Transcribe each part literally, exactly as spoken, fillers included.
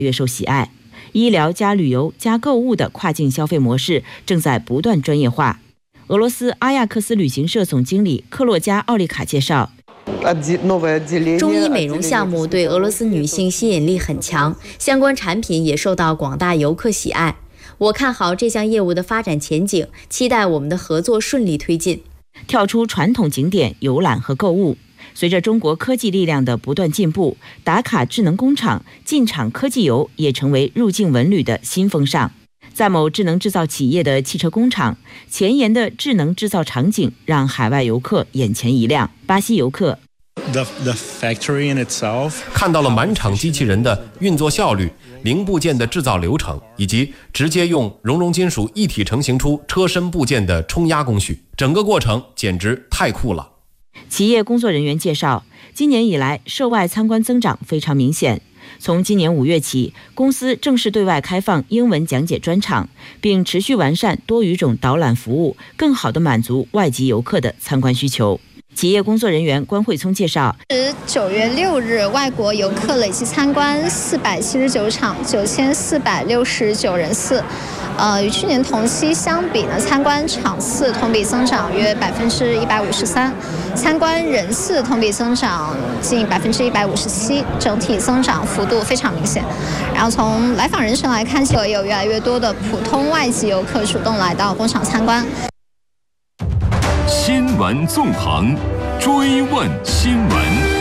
越受喜爱。医疗加旅游加购物的跨境消费模式正在不断专业化。俄罗斯阿亚克斯旅行社总经理克洛加奥利卡介绍， 中医美容项目对俄罗斯女性吸引力很强，相关产品也受到广大游客喜爱。我看好这项业务的发展前景，期待我们的合作顺利推进。 跳出传统景点游览和购物，随着中国科技力量的不断进步，打卡智能工厂、进场科技游也成为入境文旅的新风尚。在某智能制造企业的汽车工厂，前沿的智能制造场景让海外游客眼前一亮。巴西游客 The, the factory in itself 看到了满场机器人的运作效率、零部件的制造流程，以及直接用熔融金属一体成型出车身部件的冲压工序，整个过程简直太酷了。 企业工作人员介绍，今年以来涉外参观增长非常明显。从今年五月起，公司正式对外开放英文讲解专场，并持续完善多语种导览服务，更好地满足外籍游客的参观需求。企业工作人员关慧聪介绍， 九月六日，外国游客累计参观四百七十九场，九千四百六十九人次。呃，与去年同期相比呢，参观场次同比增长约百分之一百五十三，参观人次同比增长近百分之一百五十七，整体增长幅度非常明显。然后从来访人群来看，也有越来越多的普通外籍游客主动来到工厂参观。 新闻纵横，追问新闻。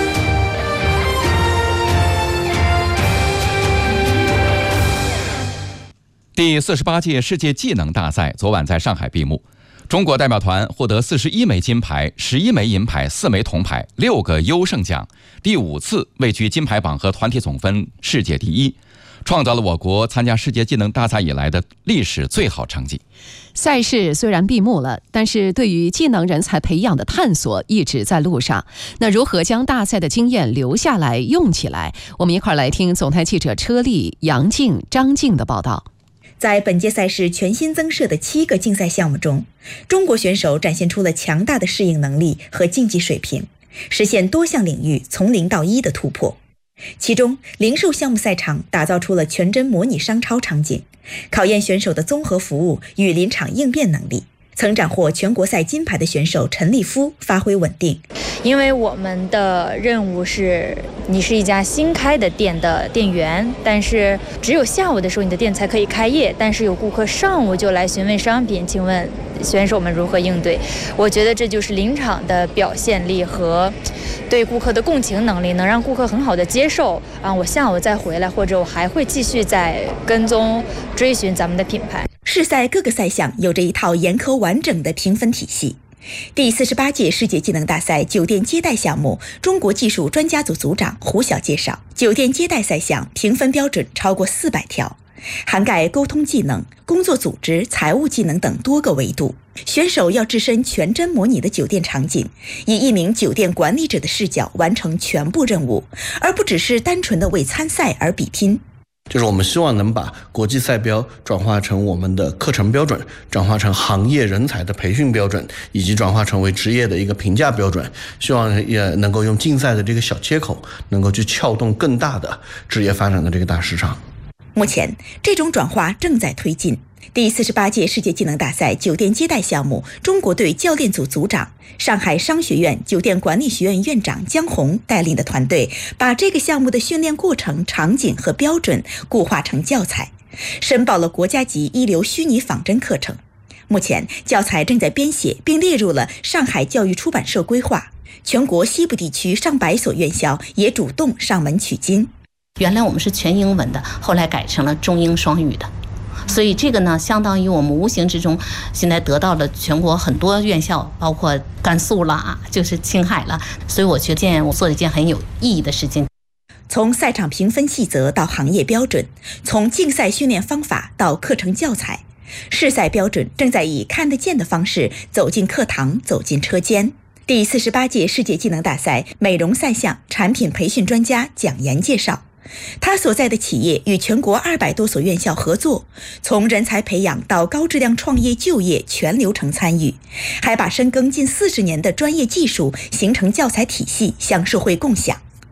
第四十八届世界技能大赛昨晚在上海闭幕，中国代表团获得四十一枚金牌、十一枚银牌、四枚铜牌、六个优胜奖，第五次位居金牌榜和团体总分世界第一，创造了我国参加世界技能大赛以来的历史最好成绩。 赛事虽然闭幕了，但是对于技能人才培养的探索一直在路上。那如何将大赛的经验留下来、用起来？我们一块来听总台记者车丽、杨静、张静的报道。 在本届赛事全新增设的七个竞赛项目中，中国选手展现出了强大的适应能力和竞技水平，实现多项领域从零到一的突破。其中，零售项目赛场打造出了全真模拟商超场景，考验选手的综合服务与临场应变能力。曾斩获全国赛金牌的选手陈立夫发挥稳定。 因为我们的任务是，你是一家新开的店的店员，但是只有下午的时候你的店才可以开业，但是有顾客上午就来询问商品，请问选手们如何应对？我觉得这就是临场的表现力和对顾客的共情能力，能让顾客很好的接受啊，我下午再回来，或者我还会继续再跟踪追寻咱们的品牌。 世赛各个赛项有着一套严苛完整的评分体系。第四十八届世界技能大赛酒店接待项目，中国技术专家组组长胡晓介绍，酒店接待赛项评分标准超过四百条，涵盖沟通技能、工作组织、财务技能等多个维度。选手要置身全真模拟的酒店场景，以一名酒店管理者的视角完成全部任务，而不只是单纯的为参赛而比拼。 就是我们希望能把国际赛标转化成我们的课程标准，转化成行业人才的培训标准，以及转化成为职业的一个评价标准，希望也能够用竞赛的这个小切口，能够去撬动更大的职业发展的这个大市场。 目前这种转化正在推进。第四十八届世界技能大赛酒店接待项目，中国队教练组组长、上海商学院酒店管理学院院长江红带领的团队，把这个项目的训练过程、场景和标准固化成教材，申报了国家级一流虚拟仿真课程。目前教材正在编写，并列入了上海教育出版社规划。全国西部地区上百所院校也主动上门取经。 原来我们是全英文的，后来改成了中英双语的。所以这个呢，相当于我们无形之中现在得到了全国很多院校，包括甘肃啦，就是青海啦，所以我觉得我做了一件很有意义的事情。 从赛场评分细则到行业标准，从竞赛训练方法到课程教材，世赛标准正在以看得见的方式走进课堂，走进车间。第四十八届世界技能大赛美容赛项产品培训专家蒋岩介绍，他所在的企业与全国二百多所院校合作，从人才培养到高质量创业就业全流程参与，还把深耕近四十年的专业技术形成教材体系向社会共享。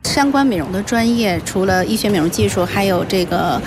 相关美容的专业，除了医学美容技术，还有这个